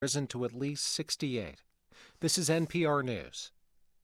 risen to at least 68. This is NPR News.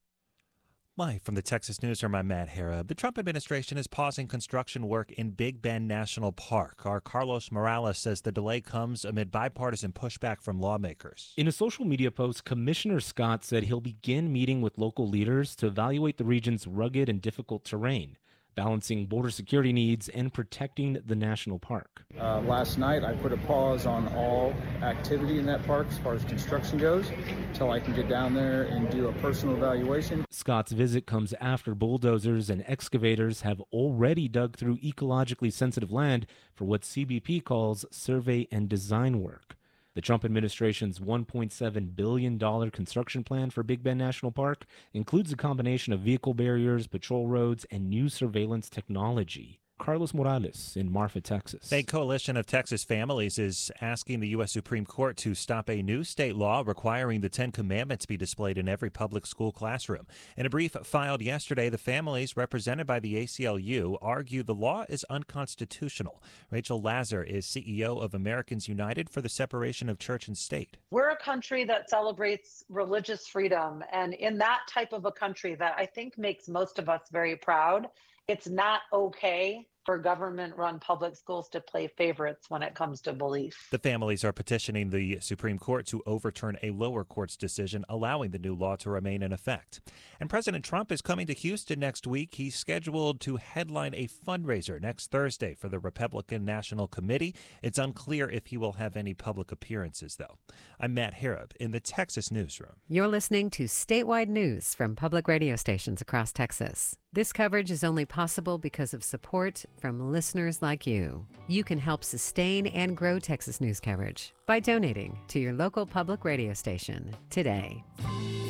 Live from the Texas Newsroom, I'm Matt Harrop. The Trump administration is pausing construction work in Big Bend National Park. Our Carlos Morales says the delay comes amid bipartisan pushback from lawmakers. In a social media post, Commissioner Scott said he'll begin meeting with local leaders to evaluate the region's rugged and difficult terrain, balancing border security needs and protecting the national park. Last night, I put a pause on all activity in that park as far as construction goes until I can get down there and do a personal evaluation. Scott's visit comes after bulldozers and excavators have already dug through ecologically sensitive land for what CBP calls survey and design work. The Trump administration's $1.7 billion construction plan for Big Bend National Park includes a combination of vehicle barriers, patrol roads, and new surveillance technology. Carlos Morales in Marfa, Texas. A coalition of Texas families is asking the U.S. Supreme Court to stop a new state law requiring the Ten Commandments be displayed in every public school classroom. In a brief filed yesterday, the families, represented by the ACLU, argue the law is unconstitutional. Rachel Lazar is CEO of Americans United for the Separation of Church and State. We're a country that celebrates religious freedom, and in that type of a country that I think makes most of us very proud, it's not okay for government-run public schools to play favorites when it comes to belief. The families are petitioning the Supreme Court to overturn a lower court's decision allowing the new law to remain in effect. And President Trump is coming to Houston next week. He's scheduled to headline a fundraiser next Thursday for the Republican National Committee. It's unclear if he will have any public appearances, though. I'm Matt Harrop in the Texas Newsroom. You're listening to statewide news from public radio stations across Texas. This coverage is only possible because of support from listeners like you. You can help sustain and grow Texas news coverage by donating to your local public radio station today.